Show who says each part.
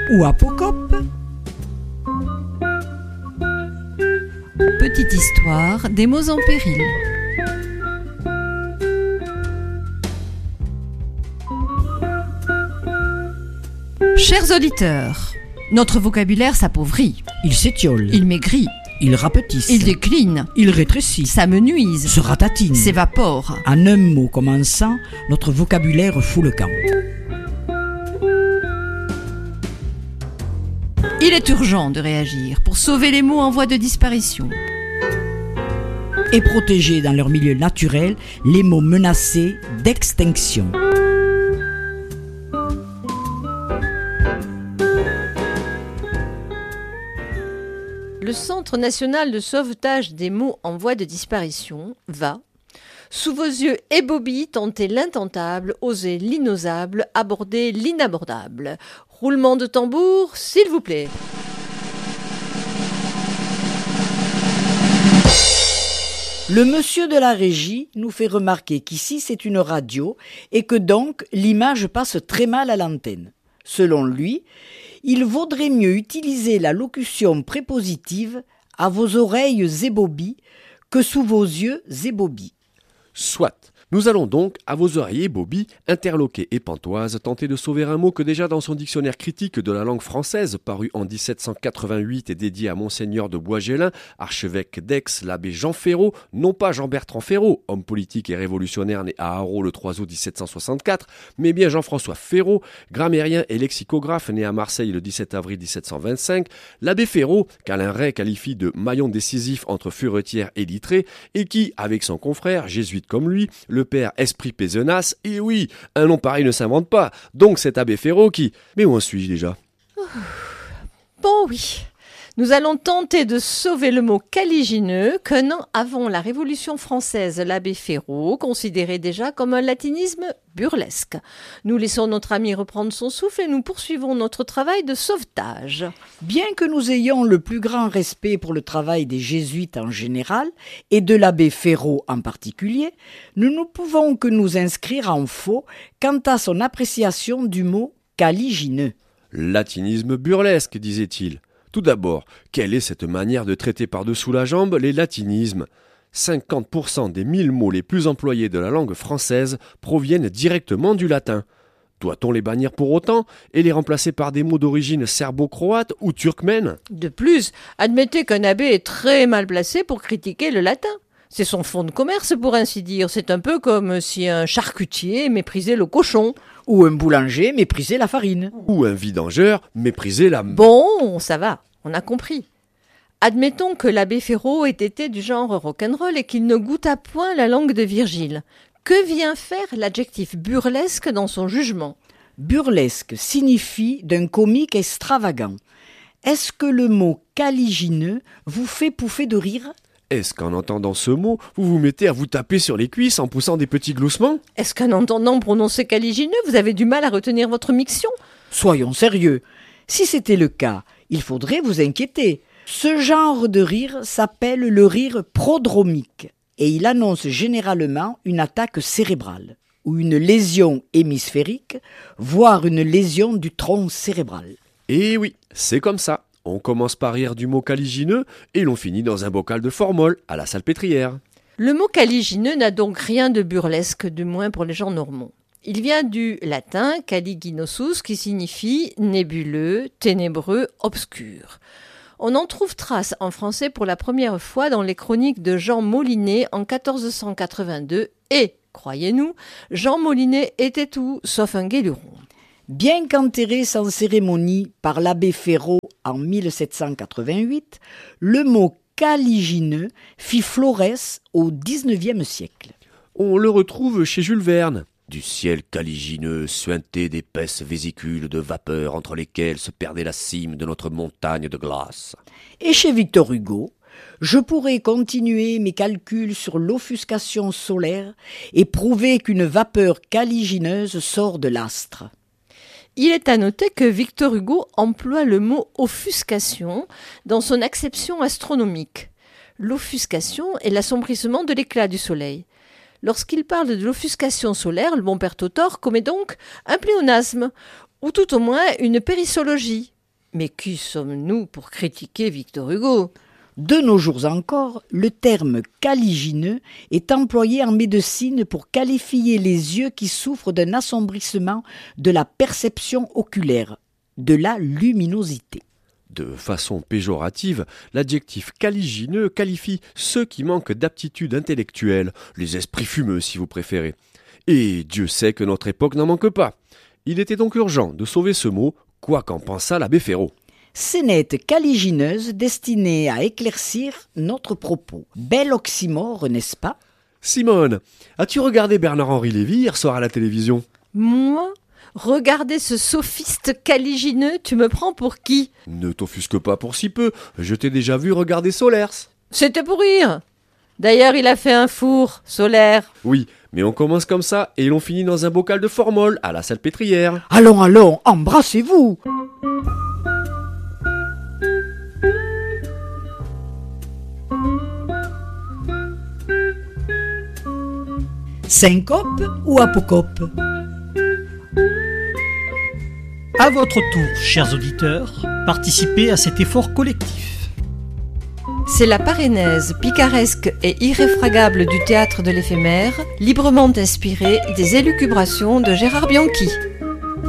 Speaker 1: ou apocope.
Speaker 2: Petite histoire des mots en péril. Chers auditeurs, notre vocabulaire s'appauvrit,
Speaker 1: Il s'étiole,
Speaker 2: il maigrit,
Speaker 1: il rapetisse,
Speaker 2: il décline,
Speaker 1: il rétrécit,
Speaker 2: s'amenuise,
Speaker 1: se ratatine.
Speaker 2: s'évapore.
Speaker 1: En un mot commençant, notre vocabulaire fout le camp.
Speaker 2: Il est urgent de réagir pour sauver les mots en voie de disparition.
Speaker 1: Et protéger dans leur milieu naturel les mots menacés d'extinction.
Speaker 3: Le Centre national de sauvetage des mots en voie de disparition va, sous vos yeux ébobis, tenter l'intentable, oser l'inosable, aborder l'inabordable. Roulement de tambour, s'il vous plaît.
Speaker 1: Le monsieur de la régie nous fait remarquer qu'ici c'est une radio et que donc l'image passe très mal à l'antenne. Selon lui, il vaudrait mieux utiliser la locution prépositive « à vos oreilles ébobis » que « sous vos yeux ébobis ».
Speaker 4: Soit. Nous allons donc, à vos oreilles ébobis, interloqués et pantoises, tenter de sauver un mot que déjà dans son dictionnaire critique de la langue française, paru en 1788 et dédié à Monseigneur de Boisgélin, archevêque d'Aix, l'abbé Jean Ferraud, non pas Jean-Bertrand Ferraud, homme politique et révolutionnaire né à Haro le 3 août 1764, mais bien Jean-François Ferraud, grammairien et lexicographe né à Marseille le 17 avril 1725, l'abbé Ferraud, qu'Alain Ray qualifie de maillon décisif entre furetière et littré, et qui, avec son confrère, jésuite comme lui, le père Esprit Pézenas, et oui, un nom pareil ne s'invente pas, donc cet abbé Ferraud qui... Mais où en suis-je déjà ?
Speaker 3: Bon oui, nous allons tenter de sauver le mot caligineux qu'un an avant la Révolution française, l'abbé Ferraud considérait déjà comme un latinisme burlesque. Nous laissons notre ami reprendre son souffle et nous poursuivons notre travail de sauvetage.
Speaker 1: Bien que nous ayons le plus grand respect pour le travail des jésuites en général et de l'abbé Ferraud en particulier, nous ne pouvons que nous inscrire en faux quant à son appréciation du mot caligineux.
Speaker 4: Latinisme burlesque, disait-il. Tout d'abord, quelle est cette manière de traiter par-dessous la jambe les latinismes ? 50% des 1000 mots les plus employés de la langue française proviennent directement du latin. Doit-on les bannir pour autant et les remplacer par des mots d'origine serbo-croate ou turkmène ?
Speaker 3: De plus, admettez qu'un abbé est très mal placé pour critiquer le latin. C'est son fonds de commerce, pour ainsi dire. C'est un peu comme si un charcutier méprisait le cochon.
Speaker 1: Ou un boulanger méprisait la farine.
Speaker 4: Ou un vidangeur méprisait la...
Speaker 3: Bon, ça va, on a compris. Admettons que l'abbé Ferraud ait été du genre rock'n'roll et qu'il ne goûta point la langue de Virgile. Que vient faire l'adjectif burlesque dans son jugement ?
Speaker 1: Burlesque signifie d'un comique extravagant. Est-ce que le mot caligineux vous fait pouffer de rire ?
Speaker 4: Est-ce qu'en entendant ce mot, vous vous mettez à vous taper sur les cuisses en poussant des petits gloussements ?
Speaker 3: Est-ce qu'en entendant prononcer caligineux, vous avez du mal à retenir votre miction ?
Speaker 1: Soyons sérieux. Si c'était le cas, il faudrait vous inquiéter. Ce genre de rire s'appelle le rire prodromique et il annonce généralement une attaque cérébrale ou une lésion hémisphérique, voire une lésion du tronc cérébral.
Speaker 4: Et oui, c'est comme ça. On commence par rire du mot caligineux et l'on finit dans un bocal de formol à la salpêtrière.
Speaker 3: Le mot caligineux n'a donc rien de burlesque, du moins pour les gens normands. Il vient du latin caliginosus qui signifie nébuleux, ténébreux, obscur. On en trouve trace en français pour la première fois dans les chroniques de Jean Molinet en 1482 et, croyez-nous, Jean Molinet était tout sauf un guéluron.
Speaker 1: Bien qu'enterré sans cérémonie par l'abbé Ferraud en 1788, le mot caligineux fit florès au XIXe siècle.
Speaker 4: On le retrouve chez Jules Verne. Du ciel caligineux suintait d'épaisses vésicules de vapeur entre lesquelles se perdait la cime de notre montagne de glace.
Speaker 1: Et chez Victor Hugo, je pourrais continuer mes calculs sur l'offuscation solaire et prouver qu'une vapeur caligineuse sort de l'astre.
Speaker 3: Il est à noter que Victor Hugo emploie le mot offuscation dans son acception astronomique. L'offuscation est l'assombrissement de l'éclat du soleil. Lorsqu'il parle de l'offuscation solaire, le bon père Totor commet donc un pléonasme, ou tout au moins une périssologie. Mais qui sommes-nous pour critiquer Victor Hugo ?
Speaker 1: De nos jours encore, le terme caligineux est employé en médecine pour qualifier les yeux qui souffrent d'un assombrissement de la perception oculaire, de la luminosité.
Speaker 4: De façon péjorative, l'adjectif caligineux qualifie ceux qui manquent d'aptitude intellectuelle, les esprits fumeux si vous préférez. Et Dieu sait que notre époque n'en manque pas. Il était donc urgent de sauver ce mot, quoi qu'en pensât l'abbé Féraud.
Speaker 1: Scénette caligineuse destinée à éclaircir notre propos. Bel oxymore, n'est-ce pas ?
Speaker 4: Simone, as-tu regardé Bernard-Henri Lévy hier soir à la télévision ?
Speaker 3: Moi ? Regardez ce sophiste caligineux, tu me prends pour qui ?
Speaker 4: Ne t'offusque pas pour si peu, je t'ai déjà vu regarder Solers.
Speaker 3: C'était pour rire. D'ailleurs, il a fait un four solaire.
Speaker 4: Oui, mais on commence comme ça et l'on finit dans un bocal de formol à la salpêtrière.
Speaker 1: Allons, allons, embrassez-vous ! Syncope ou apocope ?
Speaker 5: À votre tour, chers auditeurs, participez à cet effort collectif.
Speaker 3: C'est la parénèse picaresque et irréfragable du théâtre de l'éphémère, librement inspirée des élucubrations de Gérard Bianchi.